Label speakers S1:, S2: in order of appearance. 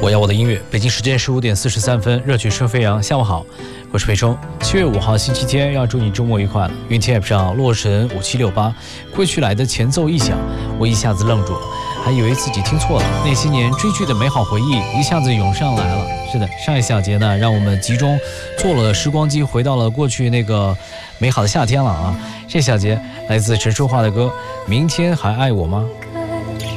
S1: 我要我的音乐。北京时间15:43，热曲声飞扬。下午好，我是裴冲。7月5号星期天，要祝你周末愉快了。云天 App 上洛神5768，归去来的前奏一响，我一下子愣住了，还以为自己听错了。那些年追剧的美好回忆一下子涌上来了。是的，上一小节呢，让我们集中坐了时光机，回到了过去那个美好的夏天了啊。这小节来自陈淑桦的歌《明天还爱我吗》。